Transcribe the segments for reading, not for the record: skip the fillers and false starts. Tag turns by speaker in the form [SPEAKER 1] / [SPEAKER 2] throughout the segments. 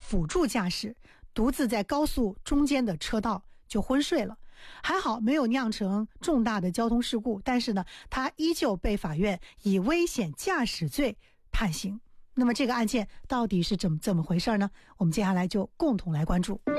[SPEAKER 1] 辅助驾驶，独自在高速中间的车道就昏睡了。还好没有酿成重大的交通事故，但是呢，他依旧被法院以危险驾驶罪判刑。那么这个案件到底是怎么回事呢？我们接下来就共同来关注。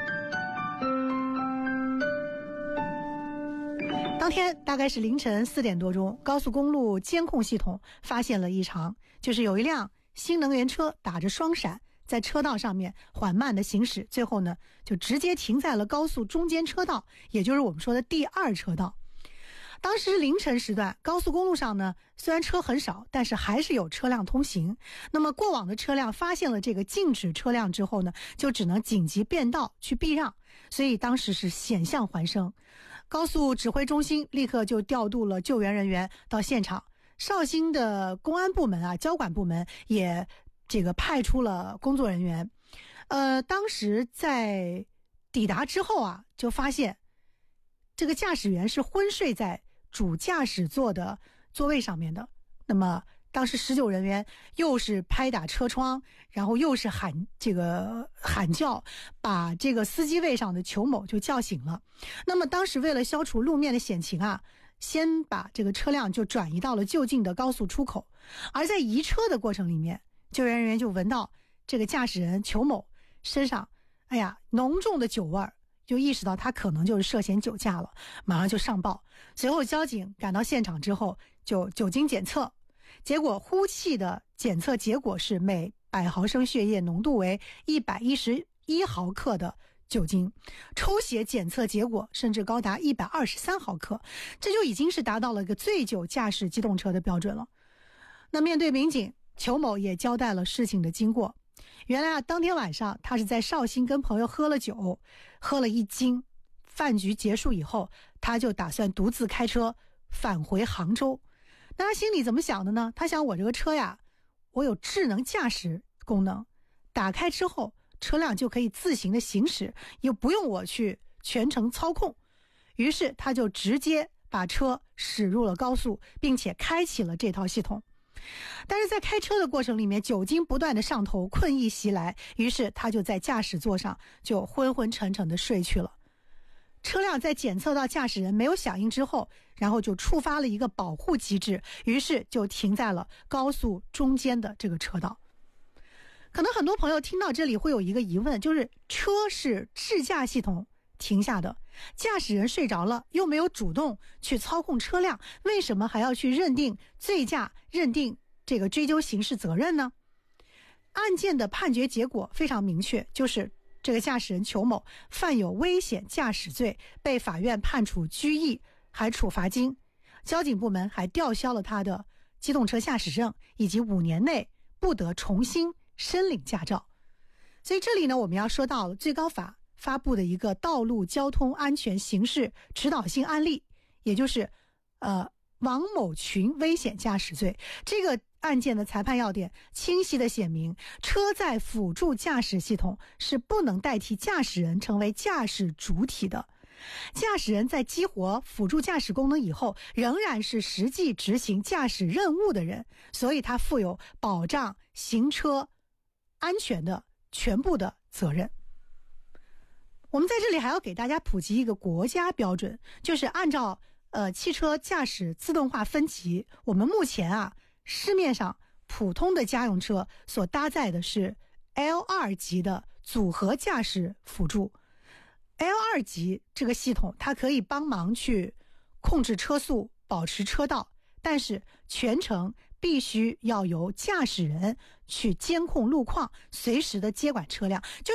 [SPEAKER 1] 当天大概是凌晨4点多钟，高速公路监控系统发现了异常，就是有一辆新能源车打着双闪，在车道上面缓慢的行驶，最后呢就直接停在了高速中间车道，也就是我们说的第2车道。当时凌晨时段，高速公路上呢虽然车很少，但是还是有车辆通行。那么过往的车辆发现了这个禁止车辆之后呢，就只能紧急变道去避让，所以当时是险象环生。高速指挥中心立刻就调度了救援人员到现场，绍兴的公安部门啊，交管部门也派出了工作人员。当时在抵达之后啊，就发现这个驾驶员是昏睡在主驾驶座的座位上面的。那么当时施救人员又是拍打车窗，然后又是喊叫，把这个司机位上的裘某就叫醒了。那么当时为了消除路面的险情啊，先把这个车辆就转移到了就近的高速出口。而在移车的过程里面，救援人员就闻到这个驾驶人裘某身上浓重的酒味儿，就意识到他可能就是涉嫌酒驾了，马上就上报。随后交警赶到现场之后，就酒精检测，结果呼气的检测结果是每100毫升血液浓度为111毫克的酒精，抽血检测结果甚至高达123毫克，这就已经是达到了一个醉酒驾驶机动车的标准了。那面对民警，裘某也交代了事情的经过。原来当天晚上他是在绍兴跟朋友喝了酒，喝了1斤。饭局结束以后，他就打算独自开车返回杭州。那他心里怎么想的呢？他想，我这个车呀，我有智能驾驶功能，打开之后车辆就可以自行的行驶，又不用我去全程操控。于是他就直接把车驶入了高速，并且开启了这套系统。但是在开车的过程里面，酒精不断的上头，困意袭来，于是他就在驾驶座上就昏昏沉沉的睡去了。车辆在检测到驾驶人没有响应之后，然后就触发了一个保护机制，于是就停在了高速中间的这个车道。可能很多朋友听到这里会有一个疑问，就是车是智驾系统停下的，驾驶人睡着了，又没有主动去操控车辆，为什么还要去认定醉驾，认定这个追究刑事责任呢？案件的判决结果非常明确，就是这个驾驶人裘某犯有危险驾驶罪，被法院判处拘役，还处罚金。交警部门还吊销了他的机动车驾驶证，以及5年内不得重新申领驾照。所以这里呢，我们要说到最高法发布的一个道路交通安全刑事指导性案例，也就是王某群危险驾驶罪。这个案件的裁判要点清晰地写明，车载辅助驾驶系统是不能代替驾驶人成为驾驶主体的。驾驶人在激活辅助驾驶功能以后，仍然是实际执行驾驶任务的人，所以他负有保障行车安全的全部的责任。我们在这里还要给大家普及一个国家标准，就是按照汽车驾驶自动化分级，我们目前市面上普通的家用车所搭载的是 L2 级的组合驾驶辅助。L2 级这个系统，它可以帮忙去控制车速，保持车道，但是全程必须要由驾驶人去监控路况，随时的接管车辆。就是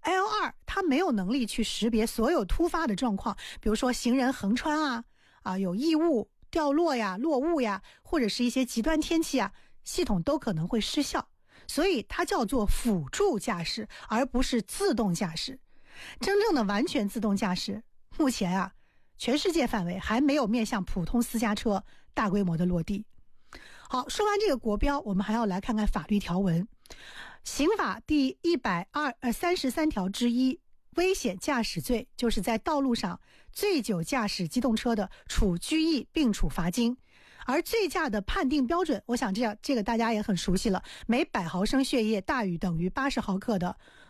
[SPEAKER 1] L2 它没有能力去识别所有突发的状况，比如说行人横穿有异物掉落呀、落物呀，或者是一些极端天气系统都可能会失效。所以它叫做辅助驾驶，而不是自动驾驶。真正的完全自动驾驶，目前全世界范围还没有面向普通私家车大规模的落地。好，说完这个国标，我们还要来看看法律条文。刑法第133条之一，危险驾驶罪，就是在道路上醉酒驾驶机动车的，处拘役并处罚金。而醉驾的判定标准，我想这个大家也很熟悉了，每100毫升血液大于等于80毫克的